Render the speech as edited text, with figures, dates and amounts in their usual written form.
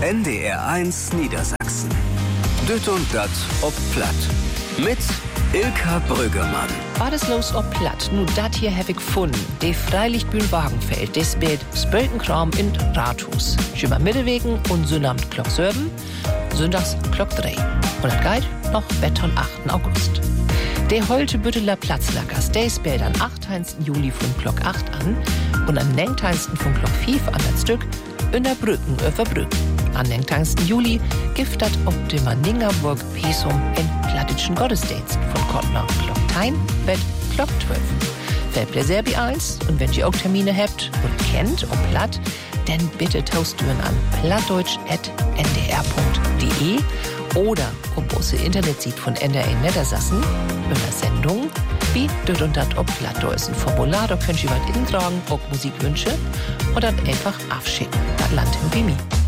NDR1 Niedersachsen. Düt und dat ob Platt. Mit Ilka Brüggemann. Alles los ob Platt, nu dat hier hab ich gefunden. De Freilichtbühn Wagenfeld, des Bild Spöltenkram in Rathus. Schömer Mittelwegen und Sonnabend Glock 7, Sonntags Glock 3. Und das geht noch Wetter am 8. August. Der heute Bütteler Platzlackers, des Bild am 8. Juli von Glock 8 an und am 9. von Glock 5 an das Stück in der Brücken über Brücken. Am 9. Juli giftet ob dem Maningerburg Pesum in plattischen Gottesdienst von Kottner Glock 10 bis Glock 12. Wer Pläsier bei eins und wenn ihr auch Termine habt und kennt ob Platt, dann bitte tauschtüren an plattdeutsch@ndr.de oder ob unsere Internetseite von NDR Niedersachsen in der Sendung wie dort und dat ob Platt. Da ist ein Formular, da könnt ihr was intragen, ob Musikwünsche oder einfach abschicken. Das landet bei mir.